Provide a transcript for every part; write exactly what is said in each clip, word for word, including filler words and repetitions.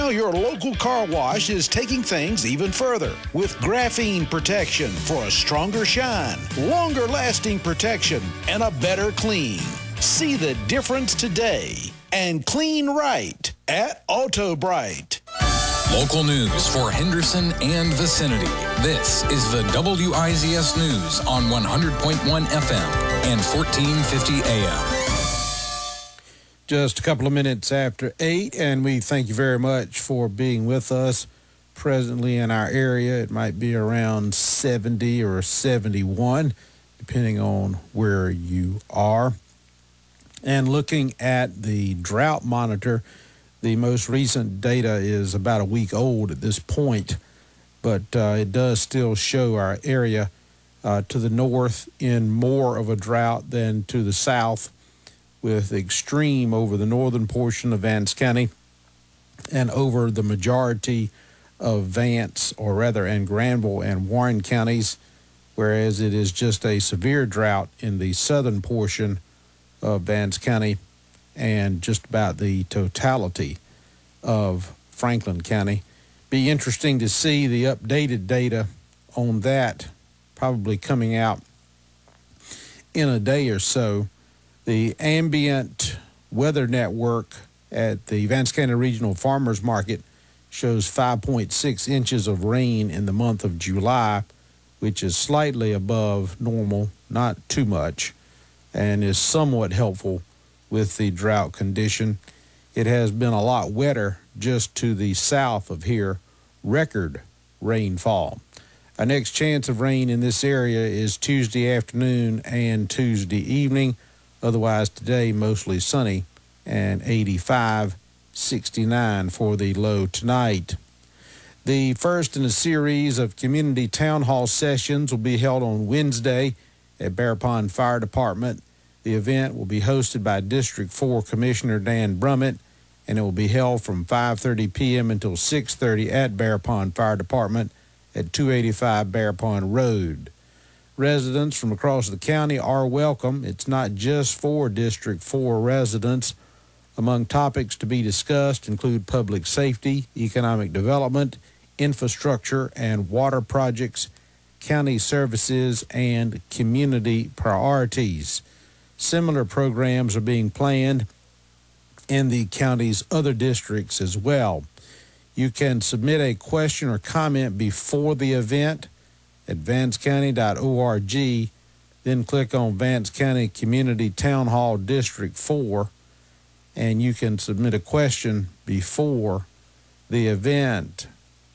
Now your local car wash is taking things even further with graphene protection for a stronger shine, longer lasting protection, and a better clean. See the difference today and clean right at Auto Bright. Local news for Henderson and vicinity. This is the W I Z S News on one hundred point one F M and fourteen fifty A M. Just a couple of minutes after eight, and we thank you very much for being with us. Presently in our area, it might be around seventy or seventy-one, depending on where you are. And looking at the drought monitor, the most recent data is about a week old at this point, but uh, it does still show our area uh, to the north in more of a drought than to the south, with extreme over the northern portion of Vance County and over the majority of Vance, or rather, and Granville and Warren counties, whereas it is just a severe drought in the southern portion of Vance County and just about the totality of Franklin County. Be interesting to see the updated data on that, probably coming out in a day or so. The ambient weather network at the Vance County Regional Farmers Market shows five point six inches of rain in the month of July, which is slightly above normal, not too much, and is somewhat helpful with the drought condition. It has been a lot wetter just to the south of here, record rainfall. Our next chance of rain in this area is Tuesday afternoon and Tuesday evening. Otherwise, today, mostly sunny and eighty-five, sixty-nine for the low tonight. The first in a series of community town hall sessions will be held on Wednesday at Bear Pond Fire Department. The event will be hosted by District four Commissioner Dan Brummett, and it will be held from five thirty p.m. until six thirty at Bear Pond Fire Department at two eighty-five Bear Pond Road. Residents from across the county are welcome. It's not just for District four residents. Among topics to be discussed include public safety, economic development, infrastructure and water projects, county services, and community priorities. Similar programs are being planned in the county's other districts as well. You can submit a question or comment before the event at vance county dot org, then click on Vance County Community Town Hall District four, and you can submit a question before the event.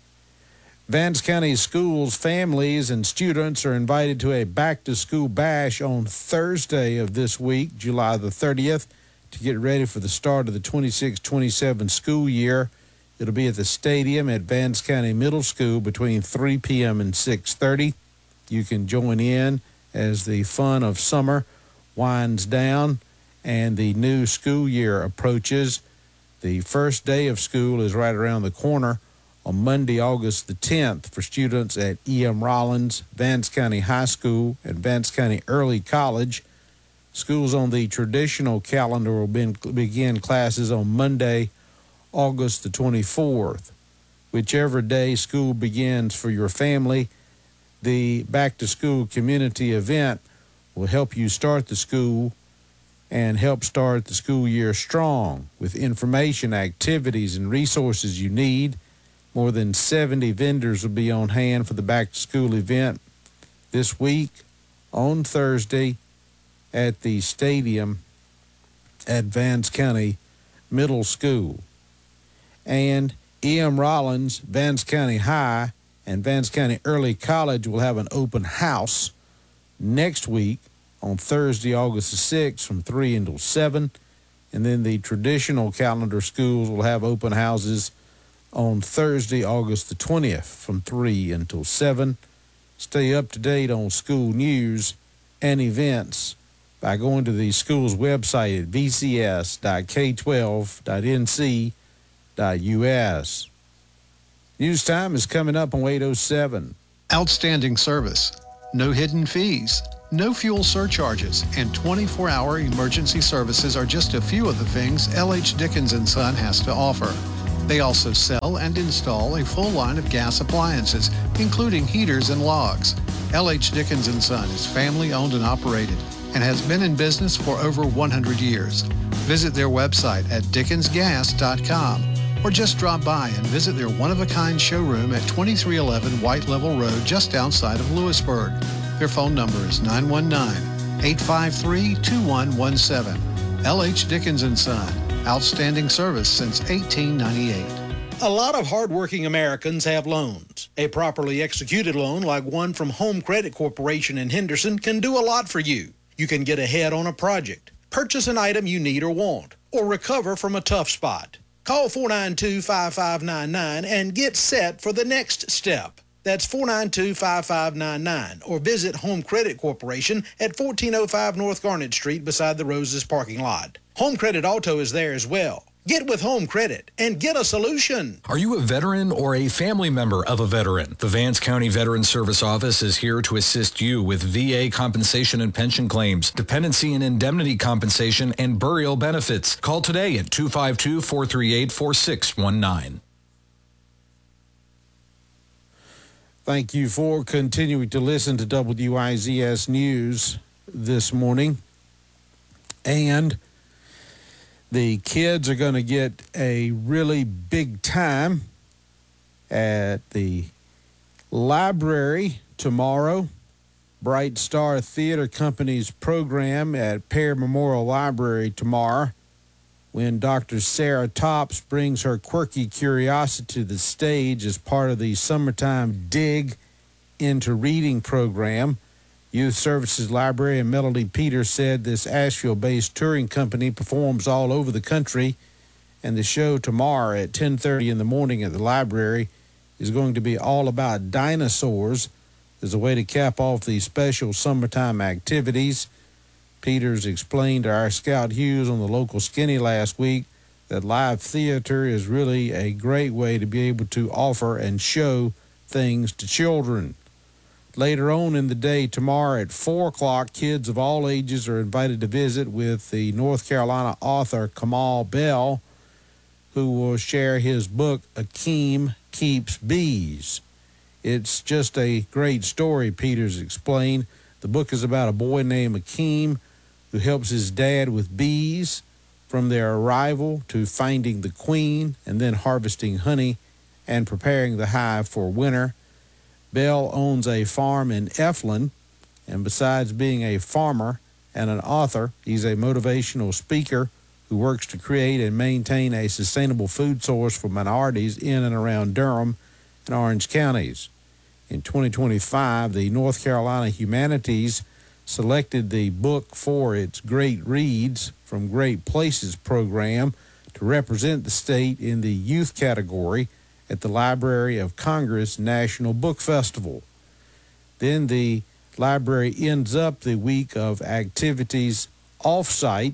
Vance County schools, families, and students are invited to a back-to-school bash on Thursday of this week, July the thirtieth, to get ready for the start of the twenty-six twenty-seven school year. It'll be at the stadium at Vance County Middle School between three p.m. and six thirty. You can join in as the fun of summer winds down and the new school year approaches. The first day of school is right around the corner on Monday, August the tenth, for students at E M. Rollins, Vance County High School, and Vance County Early College. Schools on the traditional calendar will begin classes on Monday, August the twenty-fourth. Whichever day school begins for your family, the back-to-school community event will help you start the school and help start the school year strong with information, activities, and resources you need. More than seventy vendors will be on hand for the back-to-school event this week on Thursday at the stadium at Vance County Middle School. And E M. Rollins, Vance County High, and Vance County Early College will have an open house next week on Thursday, August the sixth from three until seven. And then the traditional calendar schools will have open houses on Thursday, August the twentieth from three until seven. Stay up to date on school news and events by going to the school's website at v c s dot k twelve dot n c dot u s. News time is coming up on eight oh seven. Outstanding service, no hidden fees, no fuel surcharges, and twenty-four hour emergency services are just a few of the things L H. Dickens and Son has to offer. They also sell and install a full line of gas appliances, including heaters and logs. L H. Dickens and Son is family owned and operated and has been in business for over one hundred years. Visit their website at dickens gas dot com or just drop by and visit their one-of-a-kind showroom at twenty-three eleven White Level Road just outside of Lewisburg. Their phone number is nine one nine, eight five three, two one one seven. L H. Dickens and Son, outstanding service since eighteen ninety-eight. A lot of hardworking Americans have loans. A properly executed loan like one from Home Credit Corporation in Henderson can do a lot for you. You can get ahead on a project, purchase an item you need or want, or recover from a tough spot. Call four nine two, five five nine nine and get set for the next step. That's four nine two, five five nine nine, or visit Home Credit Corporation at fourteen oh five North Garnet Street beside the Roses parking lot. Home Credit Auto is there as well. Get with Home Credit and get a solution. Are you a veteran or a family member of a veteran? The Vance County Veteran Service Office is here to assist you with V A compensation and pension claims, dependency and indemnity compensation, and burial benefits. Call today at two five two, four three eight, four six one nine. Thank you for continuing to listen to W I Z S News this morning. And the kids are going to get a really big time at the library tomorrow. Bright Star Theater Company's program at Pear Memorial Library tomorrow, when Doctor Sarah Tops brings her quirky curiosity to the stage as part of the Summertime Dig into Reading program. Youth Services Librarian Melody Peters said this Asheville-based touring company performs all over the country, and the show tomorrow at ten thirty in the morning at the library is going to be all about dinosaurs as a way to cap off the special summertime activities. Peters explained to our Scout Hughes on the local Skinny last week that live theater is really a great way to be able to offer and show things to children. Later on in the day tomorrow at four o'clock, kids of all ages are invited to visit with the North Carolina author Kamal Bell, who will share his book, Akeem Keeps Bees. It's just a great story, Peters explained. The book is about a boy named Akeem who helps his dad with bees from their arrival to finding the queen and then harvesting honey and preparing the hive for winter. Bell owns a farm in Eflin, and besides being a farmer and an author, he's a motivational speaker who works to create and maintain a sustainable food source for minorities in and around Durham and Orange counties. In twenty twenty-five, the North Carolina Humanities selected the book for its Great Reads from Great Places program to represent the state in the youth category at the Library of Congress National Book Festival. Then the library ends up the week of activities off-site,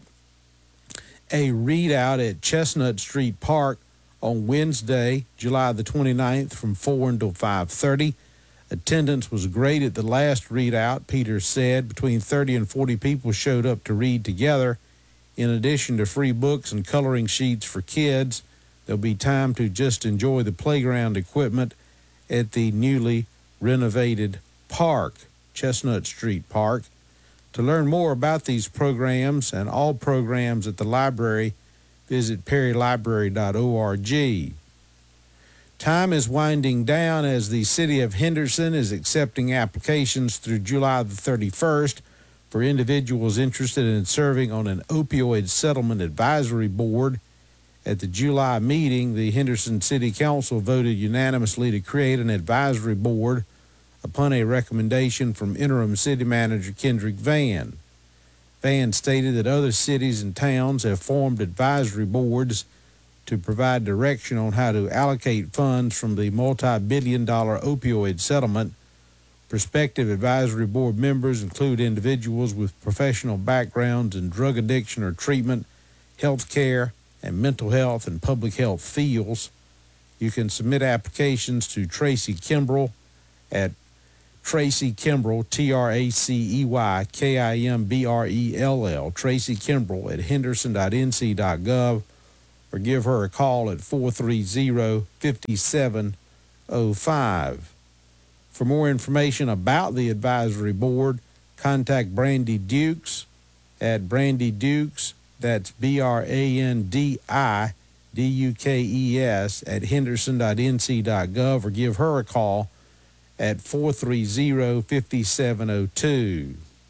a readout at Chestnut Street Park on Wednesday, July the twenty-ninth from four until five thirty. Attendance was great at the last readout, Peters said. Between thirty and forty people showed up to read together. In addition to free books and coloring sheets for kids, there'll be time to just enjoy the playground equipment at the newly renovated park, Chestnut Street Park. To learn more about these programs and all programs at the library, visit perry library dot org. Time is winding down as the city of Henderson is accepting applications through July the thirty-first for individuals interested in serving on an opioid settlement advisory board. At the July meeting, the Henderson City Council voted unanimously to create an advisory board upon a recommendation from interim city manager Kendrick Vann. Vann stated that other cities and towns have formed advisory boards to provide direction on how to allocate funds from the multi-billion dollar opioid settlement. Prospective advisory board members include individuals with professional backgrounds in drug addiction or treatment, health care, and mental health and public health fields. You can submit applications to Tracy Kimbrell at Tracy Kimbrell, T R A C E Y K I M B R E L L, Tracy Kimbrell at henderson dot n c dot gov, or give her a call at four three zero, five seven zero five. For more information about the advisory board, contact Brandy Dukes at Brandy Dukes, that's B R A N D I D U K E S, at henderson dot n c dot gov, or give her a call at four three zero, five seven zero two.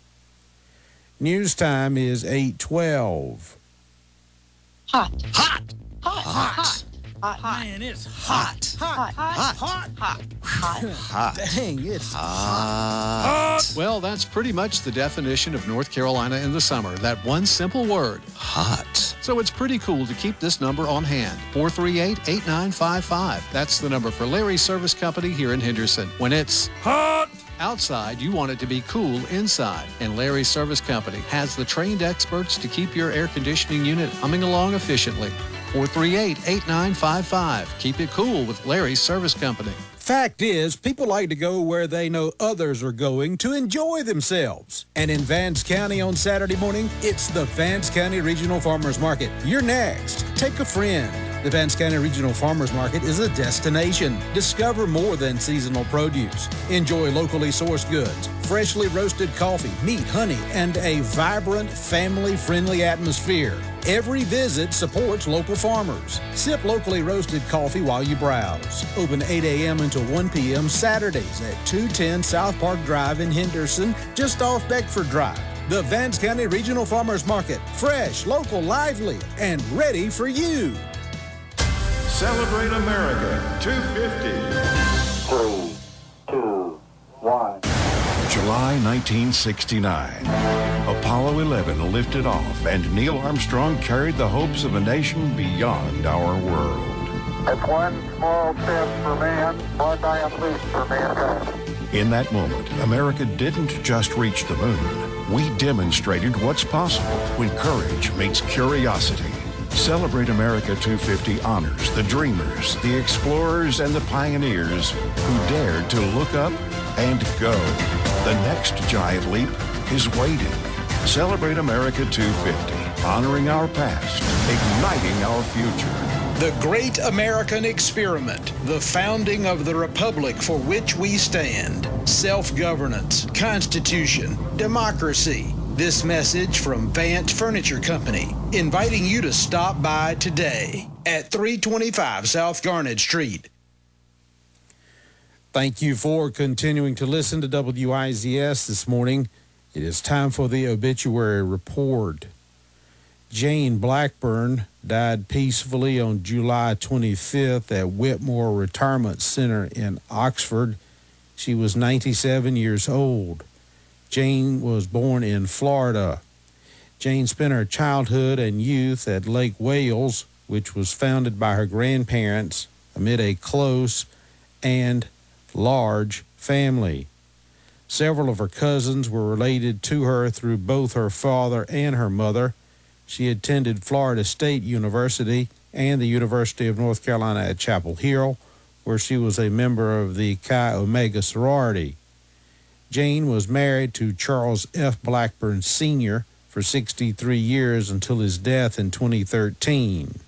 News time is eight twelve. Hot. Hot. Hot. Hot. Hot. Hot. Man, it's hot. Hot. Hot. Hot. Hot. Hot. Hot. Dang, it's Hot. Well, that's pretty much the definition of North Carolina in the summer, that one simple word. Hot. So it's pretty cool to keep this number on hand, four three eight, eight nine five five. That's the number for Larry's Service Company here in Henderson. When it's Hot. outside, you want it to be cool inside. And Larry's Service Company has the trained experts to keep your air conditioning unit humming along efficiently. four three eight, eight nine five five. Keep it cool with Larry's Service Company. Fact is, people like to go where they know others are going to enjoy themselves. And in Vance County on Saturday morning, it's the Vance County Regional Farmers Market. You're next. Take a friend. The Vance County Regional Farmers Market is a destination. Discover more than seasonal produce. Enjoy locally sourced goods, freshly roasted coffee, meat, honey, and a vibrant, family-friendly atmosphere. Every visit supports local farmers. Sip locally roasted coffee while you browse. Open eight a.m. until one p.m. Saturdays at two ten South Park Drive in Henderson, just off Beckford Drive. The Vance County Regional Farmers Market. Fresh, local, lively, and ready for you. Celebrate America two fifty. Three, two, one. July nineteen sixty-nine. Apollo eleven lifted off, and Neil Armstrong carried the hopes of a nation beyond our world. It's one small step for man, one giant leap for mankind. In that moment, America didn't just reach the moon. We demonstrated what's possible when courage meets curiosity. Celebrate America two fifty honors the dreamers, the explorers, and the pioneers who dared to look up and go. The next giant leap is waiting. Celebrate America two fifty, honoring our past, igniting our future. The Great American Experiment, the founding of the republic for which we stand. Self-governance, Constitution, democracy. This message from Vance Furniture Company, inviting you to stop by today at three twenty-five South Garnet Street. Thank you for continuing to listen to W I Z S this morning. It is time for the obituary report. Jane Blackburn died peacefully on July twenty-fifth at Whitmore Retirement Center in Oxford. She was ninety-seven years old. Jane was born in Florida. Jane spent her childhood and youth at Lake Wales, which was founded by her grandparents amid a close and large family. Several of her cousins were related to her through both her father and her mother. She attended Florida State University and the University of North Carolina at Chapel Hill, where she was a member of the Chi Omega sorority. Jane was married to Charles F. Blackburn Senior for sixty-three years until his death in twenty thirteen.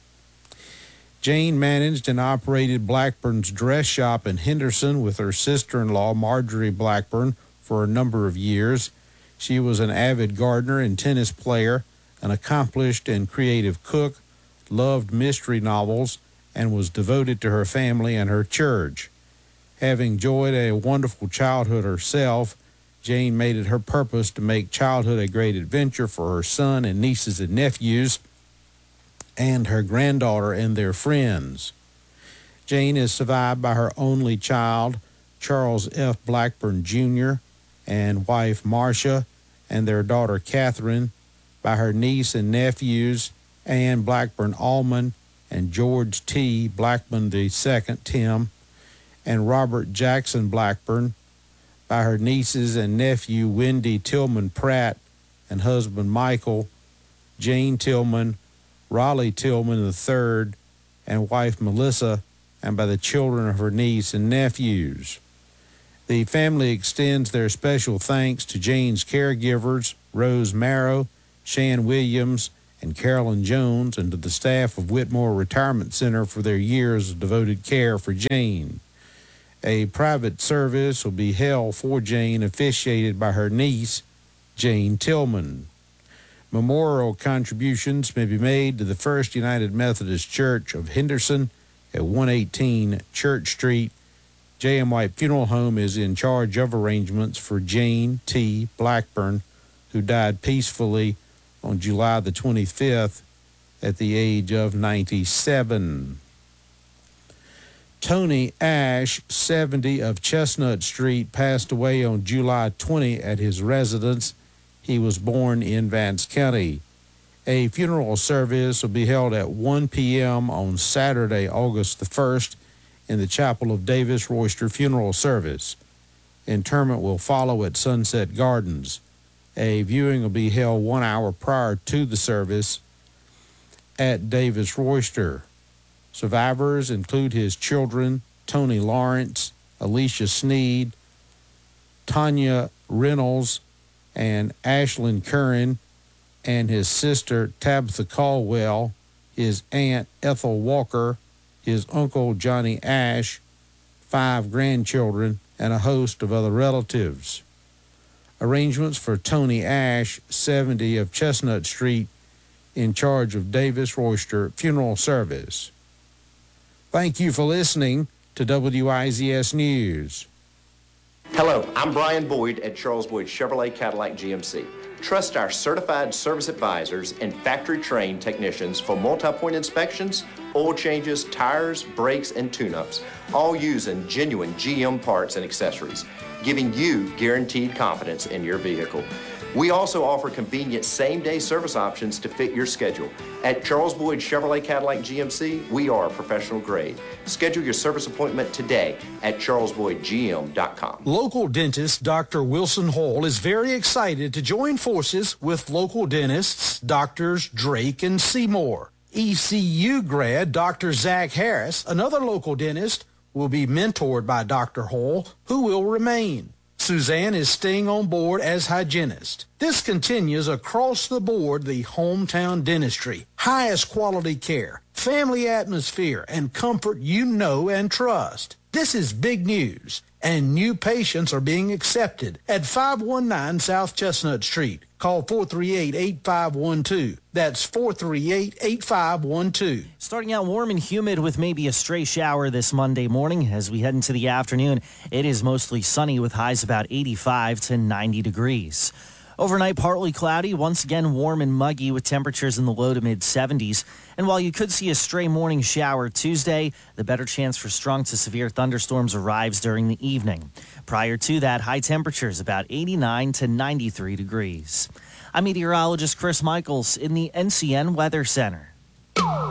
Jane managed and operated Blackburn's dress shop in Henderson with her sister-in-law, Marjorie Blackburn, for a number of years. She was an avid gardener and tennis player, an accomplished and creative cook, loved mystery novels, and was devoted to her family and her church. Having enjoyed a wonderful childhood herself, Jane made it her purpose to make childhood a great adventure for her son and nieces and nephews, and her granddaughter and their friends. Jane is survived by her only child, Charles F. Blackburn Junior, and wife Marcia, and their daughter Catherine, by her niece and nephews, Anne Blackburn Allman and George T. Blackburn the Second, Tim, and Robert Jackson Blackburn, by her nieces and nephew Wendy Tillman Pratt and husband Michael, Jane Tillman, Raleigh Tillman the Third, and wife Melissa, and by the children of her niece and nephews. The family extends their special thanks to Jane's caregivers, Rose Marrow, Shan Williams, and Carolyn Jones, and to the staff of Whitmore Retirement Center for their years of devoted care for Jane. A private service will be held for Jane, officiated by her niece, Jane Tillman. Memorial contributions may be made to the First United Methodist Church of Henderson at one eighteen Church Street. J M. White Funeral Home is in charge of arrangements for Jane T. Blackburn, who died peacefully on July the twenty-fifth at the age of ninety-seven. Tony Ash, seventy, of Chestnut Street, passed away on July twentieth at his residence. He was born in Vance County. A funeral service will be held at one p.m. on Saturday, August the first, in the chapel of Davis Royster Funeral Service. Interment will follow at Sunset Gardens. A viewing will be held one hour prior to the service at Davis Royster. Survivors include his children, Tony Lawrence, Alicia Sneed, Tanya Reynolds, and Ashlyn Curran, and his sister Tabitha Caldwell, his aunt Ethel Walker, his uncle Johnny Ash, five grandchildren, and a host of other relatives. Arrangements for Tony Ash, seventy, of Chestnut Street, in charge of Davis Royster Funeral Service. Thank you for listening to W I Z S News. Hello, I'm Brian Boyd at Charles Boyd Chevrolet Cadillac G M C. Trust our certified service advisors and factory-trained technicians for multi-point inspections, oil changes, tires, brakes, and tune-ups, all using genuine G M parts and accessories, giving you guaranteed confidence in your vehicle. We also offer convenient same-day service options to fit your schedule. At Charles Boyd Chevrolet Cadillac G M C, we are professional grade. Schedule your service appointment today at charles boyd g m dot com. Local dentist Doctor Wilson Hall is very excited to join forces with local dentists Doctors Drake and Seymour. E C U grad Doctor Zach Harris, another local dentist, will be mentored by Doctor Hall, who will remain. Suzanne is staying on board as hygienist. This continues across the board the hometown dentistry, highest quality care, family atmosphere, and comfort you know and trust. This is big news, and new patients are being accepted at five one nine South Chestnut Street. Call four three eight, eight five one two. That's four three eight, eight five one two. Starting out warm and humid with maybe a stray shower this Monday morning. As we head into the afternoon, it is mostly sunny with highs about eighty-five to ninety degrees. Overnight, partly cloudy, once again warm and muggy with temperatures in the low to mid seventies. And while you could see a stray morning shower Tuesday, the better chance for strong to severe thunderstorms arrives during the evening. Prior to that, high temperatures about eighty-nine to ninety-three degrees. I'm meteorologist Chris Michaels in the N C N Weather Center.